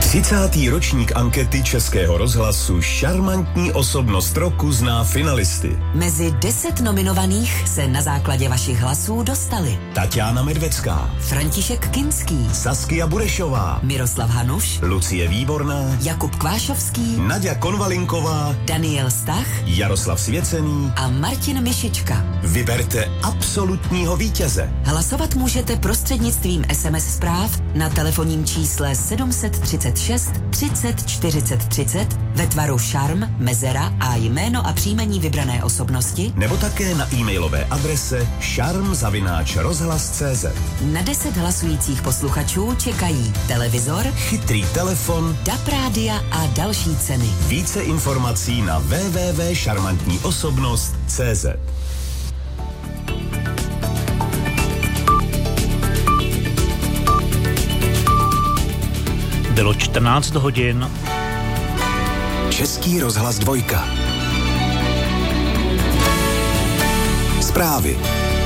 30. ročník ankety Českého rozhlasu Šarmantní osobnost roku zná finalisty. Mezi 10 nominovaných se na základě vašich hlasů dostali Tatiana Medvecká, František Kinský, Saskia Burešová, Miroslav Hanuš, Lucie Výborná, Jakub Kvášovský, Naďa Konvalinková, Daniel Stach, Jaroslav Svěcený a Martin Mišička. Vyberte absolutního vítěze. Hlasovat můžete prostřednictvím SMS zpráv na telefonním čísle 736 30 40 30 ve tvaru šarm, mezera a jméno a příjmení vybrané osobnosti, nebo také na e-mailové adrese šarm@rozhlas.cz. Na 10 hlasujících posluchačů čekají televizor, chytrý telefon, DAB rádia a další ceny. Více informací na www.šarmantníosobnost.cz. Bylo 14 hodin. Český rozhlas 2. Zprávy.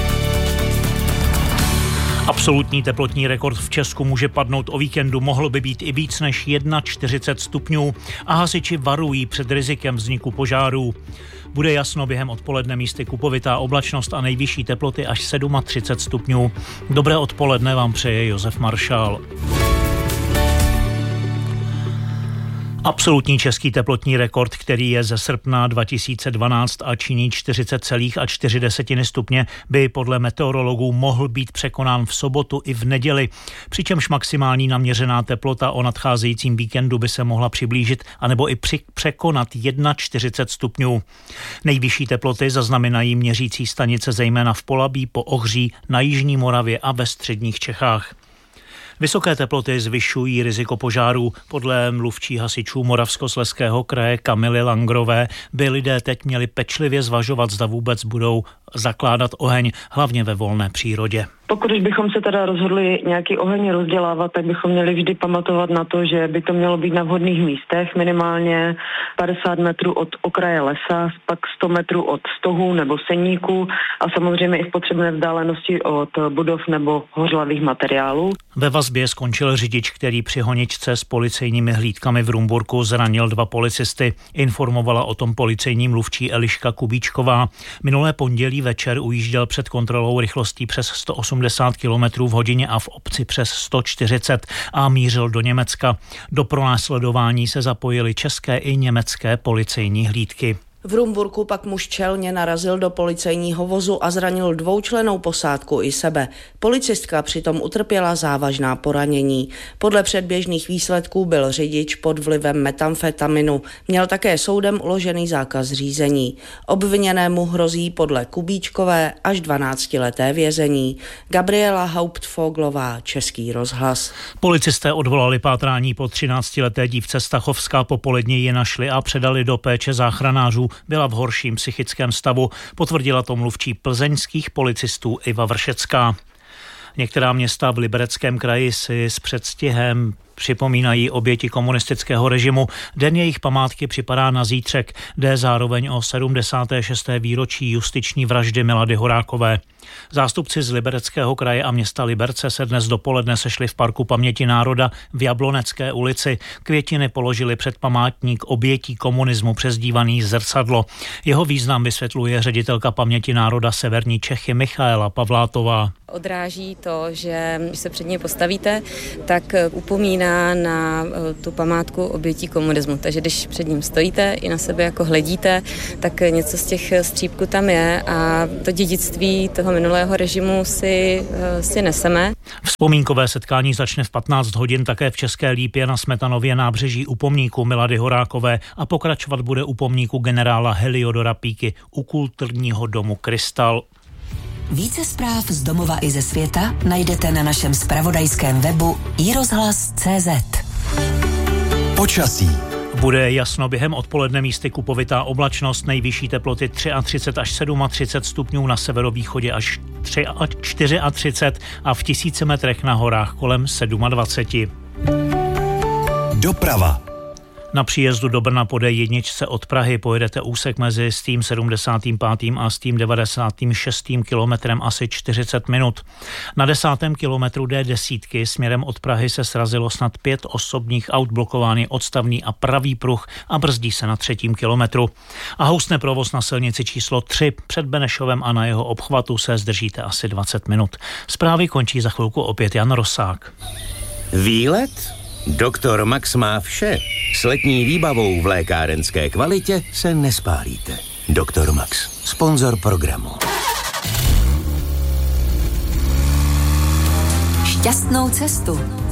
Absolutní teplotní rekord v Česku může padnout o víkendu, mohlo by být i víc než 41 stupňů a hasiči varují před rizikem vzniku požárů. Bude jasno během odpoledne, místy kupovitá oblačnost a nejvyšší teploty až 37 stupňů. Dobré odpoledne vám přeje Josef Maršál. Absolutní český teplotní rekord, který je ze srpna 2012 a činí 40,4 stupně, by podle meteorologů mohl být překonán v sobotu i v neděli, přičemž maximální naměřená teplota o nadcházejícím víkendu by se mohla přiblížit anebo i překonat 41 stupňů. Nejvyšší teploty zaznamenají měřící stanice zejména v Polabí, po Ohří, na jižní Moravě a ve středních Čechách. Vysoké teploty zvyšují riziko požárů. Podle mluvčí hasičů Moravskoslezského kraje Kamily Langrové by lidé teď měli pečlivě zvažovat, zda vůbec budou zakládat oheň, hlavně ve volné přírodě. Pokud bychom se teda rozhodli nějaký oheň rozdělávat, tak bychom měli vždy pamatovat na to, že by to mělo být na vhodných místech, minimálně 50 metrů od okraje lesa, pak 100 metrů od stohů nebo seníků a samozřejmě i v potřebné vzdálenosti od budov nebo hořlavých materiálů. Ve vazbě skončil řidič, který při honičce s policejními hlídkami v Rumburku zranil 2 policisty. Informovala o tom policejní mluvčí Eliška Kubíčková. Minulé pondělí večer ujížděl před kontrolou rychlostí přes 180 km v hodině a v obci přes 140 a mířil do Německa. Do pronásledování se zapojily české i německé policejní hlídky. V Rumburku pak muž čelně narazil do policejního vozu a zranil 2člennou posádku i sebe. Policistka přitom utrpěla závažná poranění. Podle předběžných výsledků byl řidič pod vlivem metamfetaminu. Měl také soudem uložený zákaz řízení. Obviněnému hrozí podle Kubíčkové až 12leté vězení. Gabriela Hauptfoglová, Český rozhlas. Policisté odvolali pátrání po 13leté dívce Stachovská. Popoledně ji našli a předali do péče záchranářů. Byla v horším psychickém stavu, potvrdila to mluvčí plzeňských policistů Iva Vršecká. Některá města v Libereckém kraji si s předstihem připomínají oběti komunistického režimu. Den jejich památky připadá na zítřek, jde zároveň o 76. výročí justiční vraždy Milady Horákové. Zástupci z Libereckého kraje a města Liberce se dnes dopoledne sešli v Parku paměti národa v Jablonecké ulici. Květiny položili před památník obětí komunismu přezdívaný Zrcadlo. Jeho význam vysvětluje ředitelka paměti národa Severní Čechy Michaela Pavlátová. Odráží to, že když se před ně postavíte, tak upomíná na tu památku obětí komunismu. Takže když před ním stojíte i na sebe jako hledíte, tak něco z těch střípků tam je a to dědictví toho minulého režimu si neseme. Vzpomínkové setkání začne v 15 hodin také v České Lípě na Smetanově nábřeží u pomníku Milady Horákové a pokračovat bude u pomníku generála Heliodora Píky u kulturního domu Krystal. Více zpráv z domova i ze světa najdete na našem zpravodajském webu iRozhlas.cz. Počasí. Bude jasno během odpoledne, místy kupovitá oblačnost, nejvyšší teploty 33 až 37 stupňů, na severovýchodě až 34 a v 1000 metrech na horách kolem 27. Doprava. Na příjezdu do Brna po D1 od Prahy pojedete úsek mezi s tím 75. a s tím 96. kilometrem asi 40 minut. Na 10. kilometru D10 směrem od Prahy se srazilo snad 5 osobních aut, blokovány odstavný a pravý pruh a brzdí se na 3. kilometru. A housne provoz na silnici číslo 3 před Benešovem a na jeho obchvatu se zdržíte asi 20 minut. Zprávy končí za chvilku opět Jan Rosák. Výlet? Doktor Max má vše. S letní výbavou v lékárenské kvalitě se nespálíte. Doktor Max, sponzor programu. Šťastnou cestu.